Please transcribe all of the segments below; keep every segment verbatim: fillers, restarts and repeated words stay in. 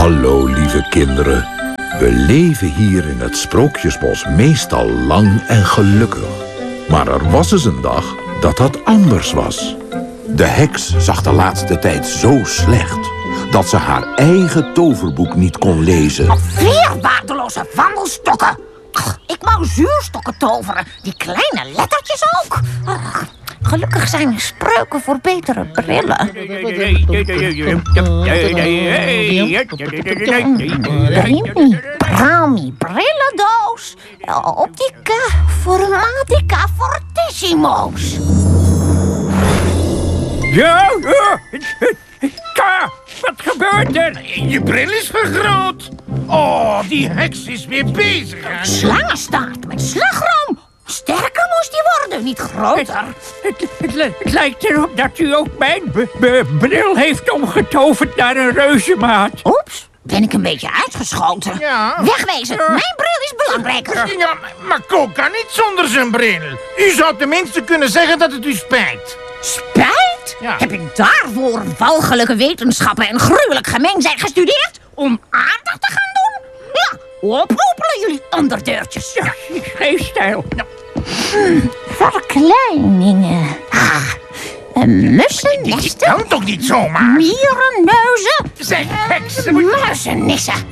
Hallo, lieve kinderen. We leven hier in het Sprookjesbos meestal lang en gelukkig. Maar er was eens een dag dat dat anders was. De heks zag de laatste tijd zo slecht dat ze haar eigen toverboek niet kon lezen. Alweer waardeloze wandelstokken. Ach, ik wou zuurstokken toveren. Die kleine lettertjes ook. Ach, gelukkig zijn er spreuken voor betere brillen. Rimi, Brami, brillendoos. Optica, formatica, fortissimo's. Ja, ja. Ka, wat gebeurt er? Je bril is vergroot. Oh, die heks is weer bezig. Hè? Slangenstaart met slagroom. Sterker moest die worden, niet groter. Het, het, het, het lijkt erop dat u ook mijn b- b- bril heeft omgetoverd naar een reuzenmaat. Oeps, ben ik een beetje uitgeschoten. Ja. Wegwezen, mijn bril is belangrijker. Ja, maar Ko kan niet zonder zijn bril. U zou tenminste kunnen zeggen dat het u spijt. Spijt? Ja. Heb ik daarvoor walgelijke wetenschappen en gruwelijk gemeen zijn gestudeerd? Om aardig te gaan doen? Ja, opopelen jullie onderdeurtjes. Ja, geen stijl. Verkleiningen. Ah, een mussennesten. Dit kan toch niet zomaar? Mierenneuzen. Zeg, heks. Muizennissen.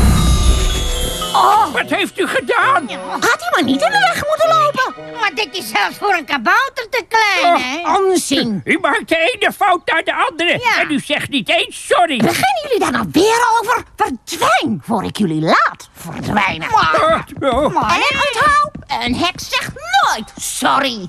Oh, wat heeft u gedaan? Had hij maar niet in de weg moeten lopen. Maar dit is zelfs voor een kabouter te klein, hè? Onzin. U maakt de ene fout naar de andere. Ja. En u zegt niet eens sorry. Beginnen jullie daar nou weer over? Verdwijn, voor ik jullie laat verdwijnen. Oh, oh. En onthoud, een heks zegt nooit sorry.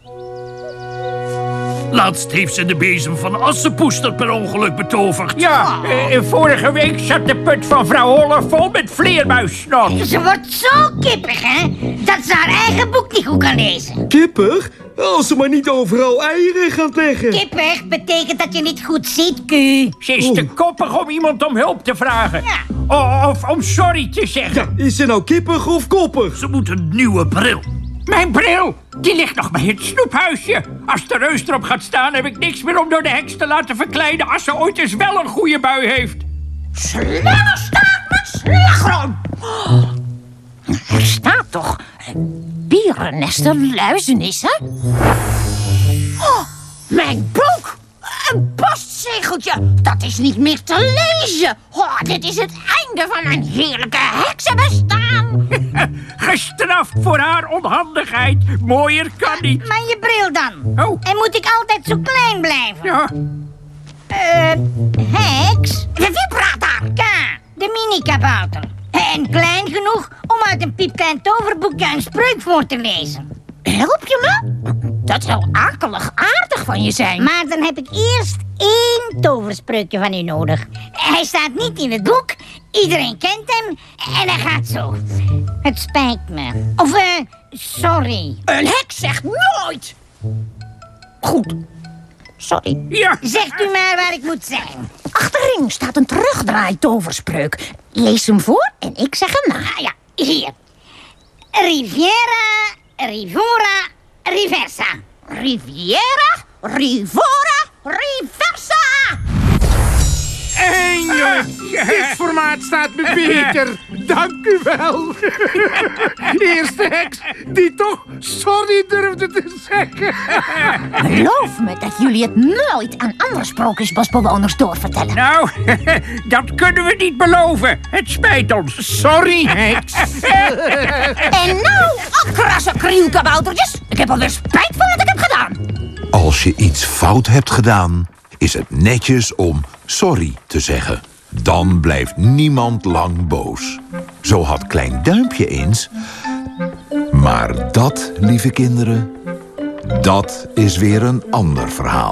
Laatst heeft ze de bezem van Assepoester per ongeluk betoverd. Ja, eh, vorige week zat de put van vrouw Holler vol met vleermuissnot. Ze wordt zo kippig, hè? Dat ze haar eigen boek niet goed kan lezen. Kippig? Als ze maar niet overal eieren gaat leggen. Kippig betekent dat je niet goed ziet, Ku. Ze is te koppig om iemand om hulp te vragen. Ja. O- of om sorry te zeggen. Ja, is ze nou kippig of koppig? Ze moet een nieuwe bril. Mijn bril, die ligt nog bij het snoephuisje. Als de reus erop gaat staan, heb ik niks meer om door de heks te laten verkleiden als ze ooit eens wel een goede bui heeft. Slangenstaart met slagroom. Er staat toch bierennesten, luizenissen? Oh, mijn boek! Een postzegeltje! Dat is niet meer te lezen! Oh, dit is het einde van mijn heerlijke heksenbestaan! Gestraft voor haar onhandigheid. Mooier kan niet. Maar je bril dan? Oh. En moet ik altijd zo klein blijven? Ja, Eh, heks? Wie praat daar? Ka, de mini-kabouter. En klein genoeg om uit een piepklein toverboekje een spreuk voor te lezen. Help je me? Dat zou akelig aardig van je zijn. Maar dan heb ik eerst één toverspreukje van u nodig. Hij staat niet in het boek, iedereen kent hem en hij gaat zo. Het spijt me. Of, eh, sorry. Een heks zegt nooit! Goed. Sorry. ja. Zegt u maar waar ik moet zijn. Achterin staat een terugdraai-toverspreuk. Lees hem voor en ik zeg hem na. Ah ja, hier. Riviera, Rivora, Riversa. Riviera, Rivora, Riversa! Eindelijk. Dit formaat staat me beter. Dank u wel. Eerste heks die toch sorry durfde te zeggen. Geloof me dat jullie het nooit aan andere sprookjesbosbewoners doorvertellen. Nou, dat kunnen we niet beloven. Het spijt ons. Sorry, heks. En nou, afkrassen, krielkaboutertjes. Ik heb alweer spijt van wat ik heb gedaan. Als je iets fout hebt gedaan, is het netjes om sorry te zeggen. Dan blijft niemand lang boos. Zo had Klein Duimpje eens. Maar dat, lieve kinderen, dat is weer een ander verhaal.